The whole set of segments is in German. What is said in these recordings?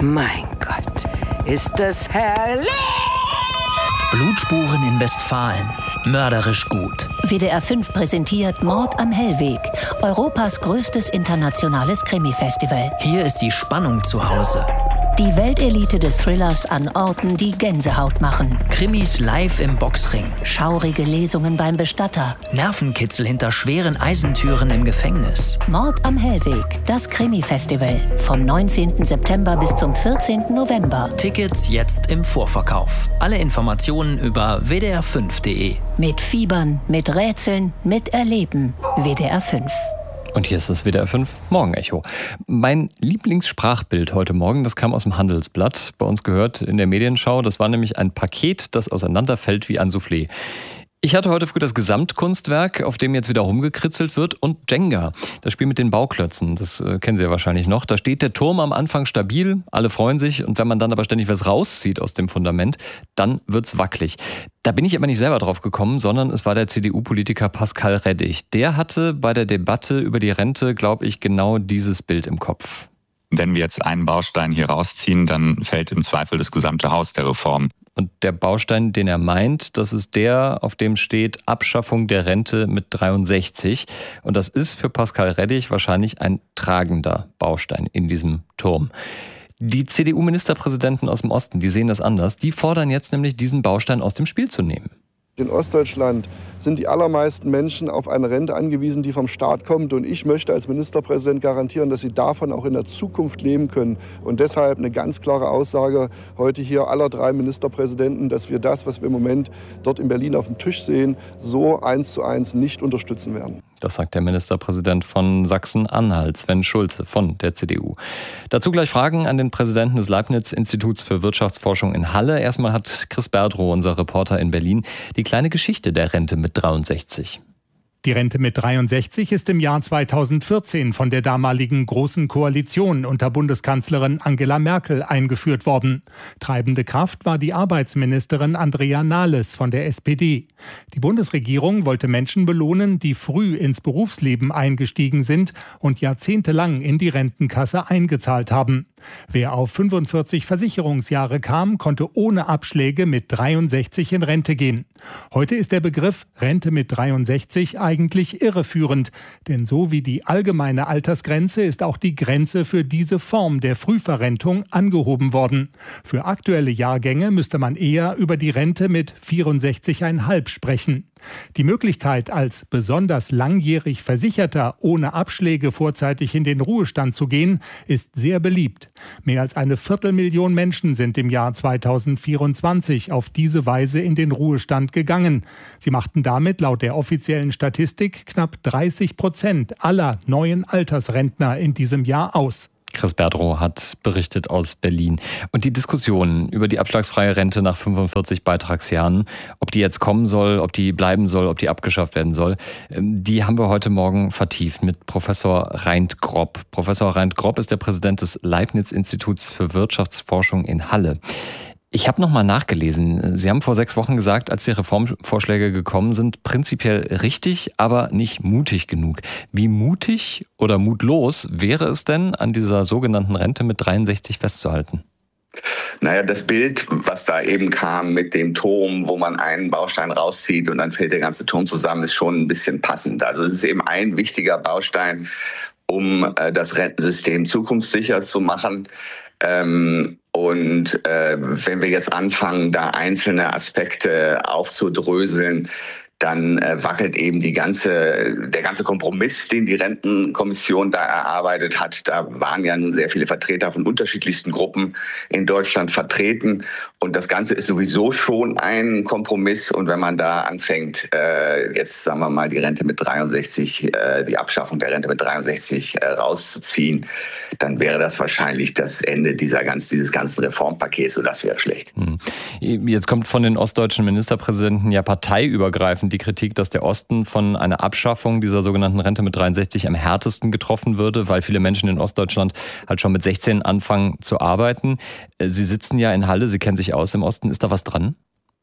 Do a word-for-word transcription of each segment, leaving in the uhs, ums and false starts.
Mein Gott, ist das herrlich! Blutspuren in Westfalen. Mörderisch gut. W D R fünf präsentiert Mord am Hellweg, Europas größtes internationales Krimi-Festival. Hier ist die Spannung zu Hause. Die Weltelite des Thrillers an Orten, die Gänsehaut machen. Krimis live im Boxring. Schaurige Lesungen beim Bestatter. Nervenkitzel hinter schweren Eisentüren im Gefängnis. Mord am Hellweg, das Krimi-Festival. Vom neunzehnten September bis zum vierzehnten November. Tickets jetzt im Vorverkauf. Alle Informationen über w d r fünf punkt d e. Mit Fiebern, mit Rätseln, mit Erleben. W D R fünf. Und hier ist das W D R fünf Morgenecho. Mein Lieblingssprachbild heute Morgen, das kam aus dem Handelsblatt. Bei uns gehört in der Medienschau, das war nämlich ein Paket, das auseinanderfällt wie ein Soufflé. Ich hatte heute früh das Gesamtkunstwerk, auf dem jetzt wieder rumgekritzelt wird, und Jenga, das Spiel mit den Bauklötzen, das äh, kennen Sie ja wahrscheinlich noch. Da steht der Turm am Anfang stabil, alle freuen sich, und wenn man dann aber ständig was rauszieht aus dem Fundament, dann wird's wackelig. Da bin ich aber nicht selber drauf gekommen, sondern es war der C D U-Politiker Pascal Rettig. Der hatte bei der Debatte über die Rente, glaube ich, genau dieses Bild im Kopf. Wenn wir jetzt einen Baustein hier rausziehen, dann fällt im Zweifel das gesamte Haus der Reform. Und der Baustein, den er meint, das ist der, auf dem steht Abschaffung der Rente mit dreiundsechzig. Und das ist für Pascal Rettig wahrscheinlich ein tragender Baustein in diesem Turm. Die C D U-Ministerpräsidenten aus dem Osten, die sehen das anders. Die fordern jetzt nämlich, diesen Baustein aus dem Spiel zu nehmen. In Ostdeutschland sind die allermeisten Menschen auf eine Rente angewiesen, die vom Staat kommt. Und ich möchte als Ministerpräsident garantieren, dass sie davon auch in der Zukunft leben können. Und deshalb eine ganz klare Aussage heute hier aller drei Ministerpräsidenten, dass wir das, was wir im Moment dort in Berlin auf dem Tisch sehen, so eins zu eins nicht unterstützen werden. Das sagt der Ministerpräsident von Sachsen-Anhalt, Sven Schulze von der C D U. Dazu gleich Fragen an den Präsidenten des Leibniz-Instituts für Wirtschaftsforschung in Halle. Erstmal hat Chris Berdrow, unser Reporter in Berlin, die kleine Geschichte der Rente mit dreiundsechzig. Die Rente mit dreiundsechzig ist im Jahr zweitausendvierzehn von der damaligen Großen Koalition unter Bundeskanzlerin Angela Merkel eingeführt worden. Treibende Kraft war die Arbeitsministerin Andrea Nahles von der S P D. Die Bundesregierung wollte Menschen belohnen, die früh ins Berufsleben eingestiegen sind und jahrzehntelang in die Rentenkasse eingezahlt haben. Wer auf fünfundvierzig Versicherungsjahre kam, konnte ohne Abschläge mit dreiundsechzig in Rente gehen. Heute ist der Begriff Rente mit dreiundsechzig eigentlich irreführend, denn so wie die allgemeine Altersgrenze ist auch die Grenze für diese Form der Frühverrentung angehoben worden. Für aktuelle Jahrgänge müsste man eher über die Rente mit vierundsechzig Komma fünf sprechen. Die Möglichkeit, als besonders langjährig Versicherter ohne Abschläge vorzeitig in den Ruhestand zu gehen, ist sehr beliebt. Mehr als eine Viertelmillion Menschen sind im Jahr zweitausendvierundzwanzig auf diese Weise in den Ruhestand gegangen. Sie machten damit laut der offiziellen Statistik knapp dreißig Prozent aller neuen Altersrentner in diesem Jahr aus. Chris Berdrow hat berichtet aus Berlin. Und die Diskussion über die abschlagsfreie Rente nach fünfundvierzig Beitragsjahren, ob die jetzt kommen soll, ob die bleiben soll, ob die abgeschafft werden soll, die haben wir heute Morgen vertieft mit Professor Reint Grob. Professor Reint Grob ist der Präsident des Leibniz-Instituts für Wirtschaftsforschung in Halle. Ich habe nochmal nachgelesen. Sie haben vor sechs Wochen gesagt, als die Reformvorschläge gekommen sind, prinzipiell richtig, aber nicht mutig genug. Wie mutig oder mutlos wäre es denn, an dieser sogenannten Rente mit dreiundsechzig festzuhalten? Naja, das Bild, was da eben kam mit dem Turm, wo man einen Baustein rauszieht und dann fällt der ganze Turm zusammen, ist schon ein bisschen passend. Also es ist eben ein wichtiger Baustein, um äh, das Rentensystem zukunftssicher zu machen. Ähm, Und äh, wenn wir jetzt anfangen, da einzelne Aspekte aufzudröseln, dann äh, wackelt eben die ganze, der ganze Kompromiss, den die Rentenkommission da erarbeitet hat. Da waren ja nun sehr viele Vertreter von unterschiedlichsten Gruppen in Deutschland vertreten. Und das Ganze ist sowieso schon ein Kompromiss. Und wenn man da anfängt, äh, jetzt sagen wir mal die Rente mit dreiundsechzig, äh, die Abschaffung der Rente mit dreiundsechzig äh, rauszuziehen, dann wäre das wahrscheinlich das Ende dieser ganz, dieses ganzen Reformpakets. Und das wäre schlecht. Jetzt kommt von den ostdeutschen Ministerpräsidenten ja parteiübergreifend die Kritik, dass der Osten von einer Abschaffung dieser sogenannten Rente mit dreiundsechzig am härtesten getroffen würde, weil viele Menschen in Ostdeutschland halt schon mit sechzehn anfangen zu arbeiten. Sie sitzen ja in Halle, Sie kennen sich aus im Osten. Ist da was dran?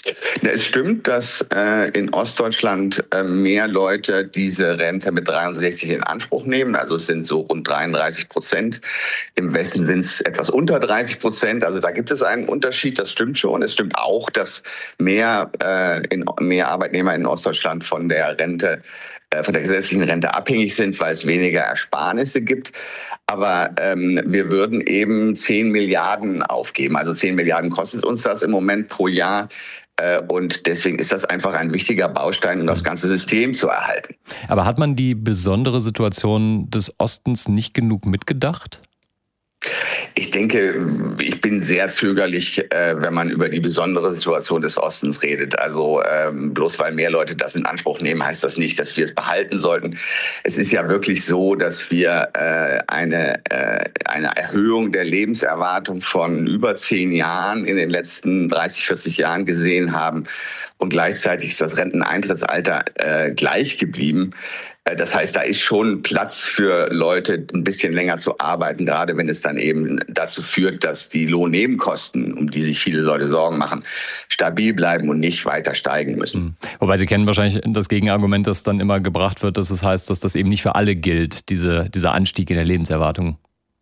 Es stimmt, dass äh, in Ostdeutschland äh, mehr Leute diese Rente mit dreiundsechzig in Anspruch nehmen. Also es sind so rund dreiunddreißig Prozent. Im Westen sind es etwas unter dreißig Prozent. Also da gibt es einen Unterschied, das stimmt schon. Es stimmt auch, dass mehr, äh, in, mehr Arbeitnehmer in Ostdeutschland von der Rente von der gesetzlichen Rente abhängig sind, weil es weniger Ersparnisse gibt. Aber ähm, wir würden eben zehn Milliarden aufgeben. Also zehn Milliarden kostet uns das im Moment pro Jahr. Äh, und deswegen ist das einfach ein wichtiger Baustein, um das ganze System zu erhalten. Aber hat man die besondere Situation des Ostens nicht genug mitgedacht? Ich denke, ich bin sehr zögerlich, äh, wenn man über die besondere Situation des Ostens redet. Also ähm, bloß weil mehr Leute das in Anspruch nehmen, heißt das nicht, dass wir es behalten sollten. Es ist ja wirklich so, dass wir äh, eine, äh, eine Erhöhung der Lebenserwartung von über zehn Jahren in den letzten dreißig, vierzig Jahren gesehen haben. Und gleichzeitig ist das Renteneintrittsalter äh, gleich geblieben. Das heißt, da ist schon Platz für Leute, ein bisschen länger zu arbeiten, gerade wenn es dann eben dazu führt, dass die Lohnnebenkosten, um die sich viele Leute Sorgen machen, stabil bleiben und nicht weiter steigen müssen. Wobei Sie kennen wahrscheinlich das Gegenargument, das dann immer gebracht wird, dass es heißt, dass das eben nicht für alle gilt, diese, dieser Anstieg in der Lebenserwartung.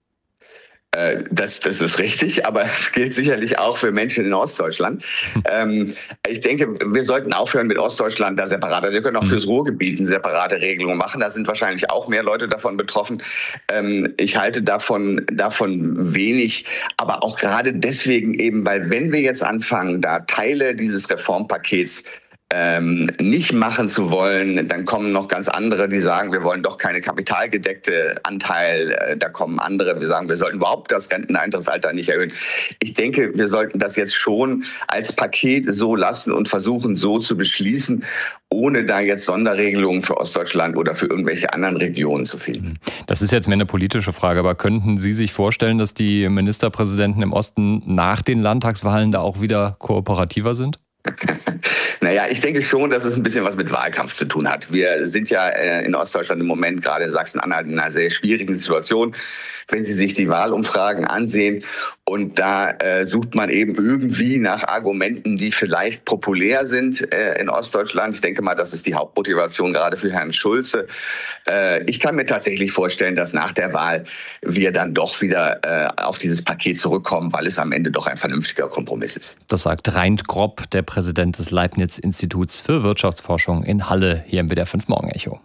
Das, das ist richtig, aber es gilt sicherlich auch für Menschen in Ostdeutschland. ähm, ich denke, wir sollten aufhören mit Ostdeutschland da separat. Wir können auch fürs Ruhrgebiet eine separate Regelung machen. Da sind wahrscheinlich auch mehr Leute davon betroffen. Ähm, ich halte davon, davon wenig, aber auch gerade deswegen eben, weil wenn wir jetzt anfangen, da Teile dieses Reformpakets Ähm, nicht machen zu wollen, dann kommen noch ganz andere, die sagen, wir wollen doch keine kapitalgedeckte Anteil. Äh, da kommen andere, wir sagen, wir sollten überhaupt das Renteneintrittsalter nicht erhöhen. Ich denke, wir sollten das jetzt schon als Paket so lassen und versuchen, so zu beschließen, ohne da jetzt Sonderregelungen für Ostdeutschland oder für irgendwelche anderen Regionen zu finden. Das ist jetzt mehr eine politische Frage, aber könnten Sie sich vorstellen, dass die Ministerpräsidenten im Osten nach den Landtagswahlen da auch wieder kooperativer sind? Naja, ich denke schon, dass es ein bisschen was mit Wahlkampf zu tun hat. Wir sind ja in Ostdeutschland im Moment, gerade in Sachsen-Anhalt, in einer sehr schwierigen Situation, wenn Sie sich die Wahlumfragen ansehen. Und da äh, sucht man eben irgendwie nach Argumenten, die vielleicht populär sind äh, in Ostdeutschland. Ich denke mal, das ist die Hauptmotivation gerade für Herrn Schulze. Äh, ich kann mir tatsächlich vorstellen, dass nach der Wahl wir dann doch wieder äh, auf dieses Paket zurückkommen, weil es am Ende doch ein vernünftiger Kompromiss ist. Das sagt Reint Grob, der Präsident des Leibniz-Instituts für Wirtschaftsforschung in Halle, hier im W D R fünf Morgenecho.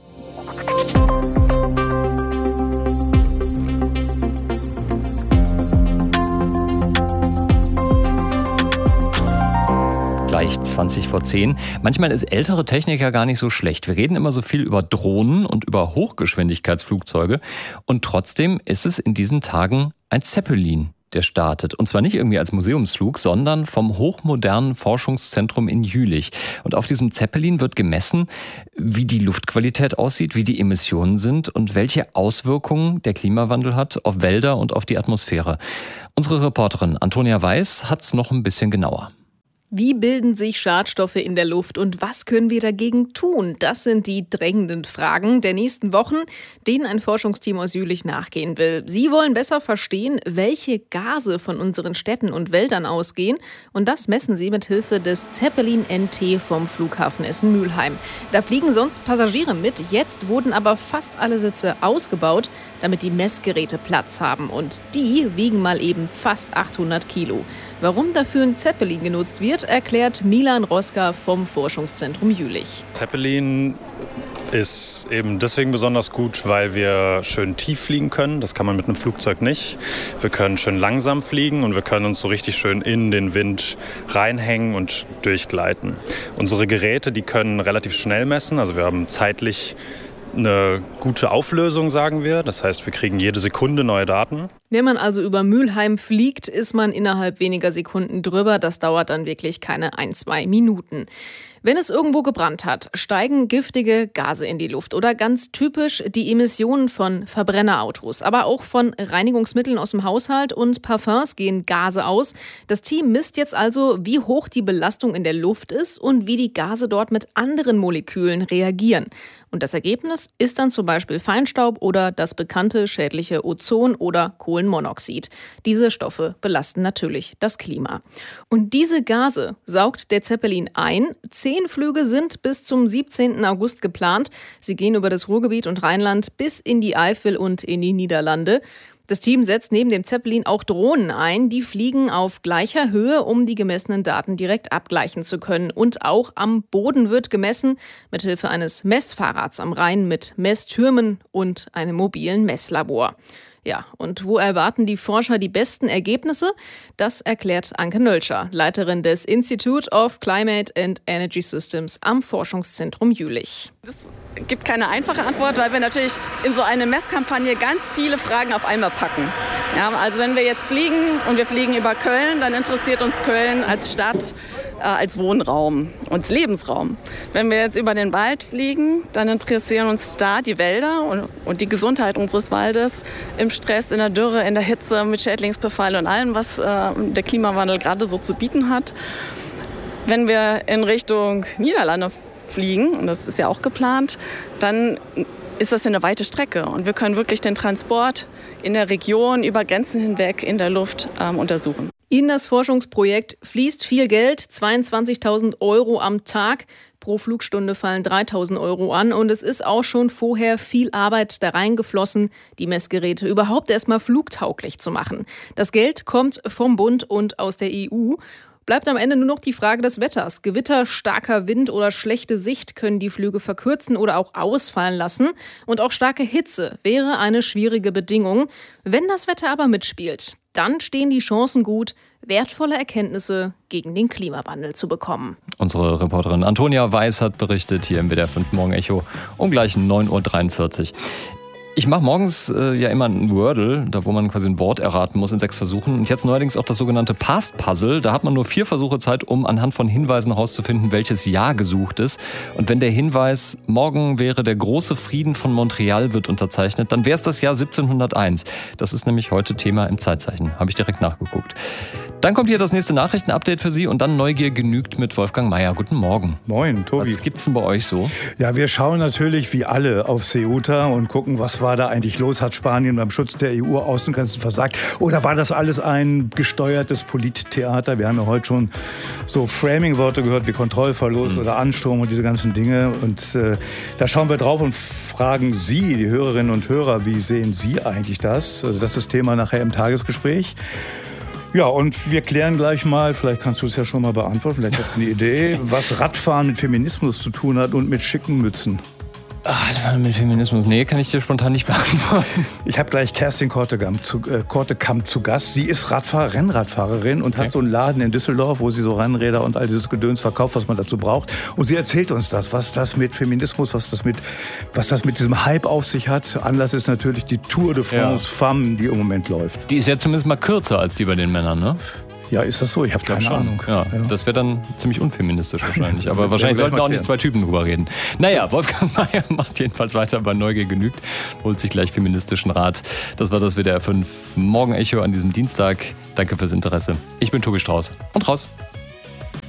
Gleich zwanzig vor zehn. Manchmal ist ältere Technik ja gar nicht so schlecht. Wir reden immer so viel über Drohnen und über Hochgeschwindigkeitsflugzeuge. Und trotzdem ist es in diesen Tagen ein Zeppelin, der startet. Und zwar nicht irgendwie als Museumsflug, sondern vom hochmodernen Forschungszentrum in Jülich. Und auf diesem Zeppelin wird gemessen, wie die Luftqualität aussieht, wie die Emissionen sind und welche Auswirkungen der Klimawandel hat auf Wälder und auf die Atmosphäre. Unsere Reporterin Antonia Weiß hat's noch ein bisschen genauer. Wie bilden sich Schadstoffe in der Luft und was können wir dagegen tun? Das sind die drängenden Fragen der nächsten Wochen, denen ein Forschungsteam aus Jülich nachgehen will. Sie wollen besser verstehen, welche Gase von unseren Städten und Wäldern ausgehen. Und das messen sie mit Hilfe des Zeppelin N T vom Flughafen Essen-Mülheim. Da fliegen sonst Passagiere mit. Jetzt wurden aber fast alle Sitze ausgebaut, damit die Messgeräte Platz haben. Und die wiegen mal eben fast achthundert Kilo. Warum dafür ein Zeppelin genutzt wird, erklärt Milan Roska vom Forschungszentrum Jülich. Zeppelin ist eben deswegen besonders gut, weil wir schön tief fliegen können. Das kann man mit einem Flugzeug nicht. Wir können schön langsam fliegen und wir können uns so richtig schön in den Wind reinhängen und durchgleiten. Unsere Geräte, die können relativ schnell messen. Also wir haben zeitlich eine gute Auflösung, sagen wir. Das heißt, wir kriegen jede Sekunde neue Daten. Wenn man also über Mülheim fliegt, ist man innerhalb weniger Sekunden drüber. Das dauert dann wirklich keine ein, zwei Minuten. Wenn es irgendwo gebrannt hat, steigen giftige Gase in die Luft oder ganz typisch die Emissionen von Verbrennerautos, aber auch von Reinigungsmitteln aus dem Haushalt und Parfums gehen Gase aus. Das Team misst jetzt also, wie hoch die Belastung in der Luft ist und wie die Gase dort mit anderen Molekülen reagieren. Und das Ergebnis ist dann zum Beispiel Feinstaub oder das bekannte schädliche Ozon oder Kohlenmonoxid. Kohlenmonoxid. Diese Stoffe belasten natürlich das Klima. Und diese Gase saugt der Zeppelin ein. Zehn Flüge sind bis zum siebzehnten August geplant. Sie gehen über das Ruhrgebiet und Rheinland bis in die Eifel und in die Niederlande. Das Team setzt neben dem Zeppelin auch Drohnen ein. Die fliegen auf gleicher Höhe, um die gemessenen Daten direkt abgleichen zu können. Und auch am Boden wird gemessen, mithilfe eines Messfahrrads am Rhein mit Messtürmen und einem mobilen Messlabor. Ja, und wo erwarten die Forscher die besten Ergebnisse? Das erklärt Anke Nölscher, Leiterin des Institute of Climate and Energy Systems am Forschungszentrum Jülich. Es gibt keine einfache Antwort, weil wir natürlich in so eine Messkampagne ganz viele Fragen auf einmal packen. Ja, also wenn wir jetzt fliegen und wir fliegen über Köln, dann interessiert uns Köln als Stadt, äh, als Wohnraum und Lebensraum. Wenn wir jetzt über den Wald fliegen, dann interessieren uns da die Wälder und, und die Gesundheit unseres Waldes im Stress, in der Dürre, in der Hitze, mit Schädlingsbefall und allem, was äh, der Klimawandel gerade so zu bieten hat. Wenn wir in Richtung Niederlande fliegen, und das ist ja auch geplant, dann ist das eine weite Strecke. Und wir können wirklich den Transport in der Region über Grenzen hinweg in der Luft ähm, untersuchen. In das Forschungsprojekt fließt viel Geld, zweiundzwanzigtausend Euro am Tag. Pro Flugstunde fallen dreitausend Euro an. Und es ist auch schon vorher viel Arbeit da reingeflossen, die Messgeräte überhaupt erstmal flugtauglich zu machen. Das Geld kommt vom Bund und aus der E U. Bleibt am Ende nur noch die Frage des Wetters. Gewitter, starker Wind oder schlechte Sicht können die Flüge verkürzen oder auch ausfallen lassen. Und auch starke Hitze wäre eine schwierige Bedingung. Wenn das Wetter aber mitspielt, dann stehen die Chancen gut, wertvolle Erkenntnisse gegen den Klimawandel zu bekommen. Unsere Reporterin Antonia Weiß hat berichtet hier im W D R fünf Morgen Echo um gleich neun Uhr dreiundvierzig. Ich mache morgens äh, ja immer ein Wordle, da wo man quasi ein Wort erraten muss in sechs Versuchen. Und jetzt neuerdings auch das sogenannte Past-Puzzle. Da hat man nur vier Versuche Zeit, um anhand von Hinweisen herauszufinden, welches Jahr gesucht ist. Und wenn der Hinweis, morgen wäre der große Frieden von Montreal, wird unterzeichnet, dann wäre es das Jahr siebzehnhunderteins. Das ist nämlich heute Thema im Zeitzeichen. Habe ich direkt nachgeguckt. Dann kommt hier das nächste Nachrichtenupdate für Sie und dann Neugier genügt mit Wolfgang Meier. Guten Morgen. Moin, Tobi. Was gibt's denn bei euch so? Ja, wir schauen natürlich wie alle auf Ceuta und gucken, was war da eigentlich los? Hat Spanien beim Schutz der E U-Außengrenzen versagt? Oder war das alles ein gesteuertes Polittheater? Wir haben ja heute schon so Framing-Worte gehört wie Kontrollverlust mhm. oder Ansturm und diese ganzen Dinge. Und äh, da schauen wir drauf und fragen Sie, die Hörerinnen und Hörer, wie sehen Sie eigentlich das? Also das ist das Thema nachher im Tagesgespräch. Ja, und wir klären gleich mal, vielleicht kannst du es ja schon mal beantworten, vielleicht hast du eine Idee, was Radfahren mit Feminismus zu tun hat und mit schicken Mützen. Ach, mit Feminismus, nee, kann ich dir spontan nicht beantworten. Ich habe gleich Kerstin Kortekamp zu, äh, Kortekamp zu Gast. Sie ist Radfahrer, Rennradfahrerin und okay. hat so einen Laden in Düsseldorf, wo sie so Rennräder und all dieses Gedöns verkauft, was man dazu braucht. Und sie erzählt uns das, was das mit Feminismus, was das mit, was das mit diesem Hype auf sich hat. Anlass ist natürlich die Tour de France ja. Femme, die im Moment läuft. Die ist ja zumindest mal kürzer als die bei den Männern, ne? Ja, ist das so? Ich habe keine schon. Ahnung. Ja, ja. Das wäre dann ziemlich unfeministisch wahrscheinlich. Aber wahrscheinlich sollten auch nicht zwei Typen drüber reden. Naja, Wolfgang Meier macht jedenfalls weiter bei Neugier genügt. Holt sich gleich feministischen Rat. Das war das W D R fünf Morgen Echo an diesem Dienstag. Danke fürs Interesse. Ich bin Tobi Strauß und raus.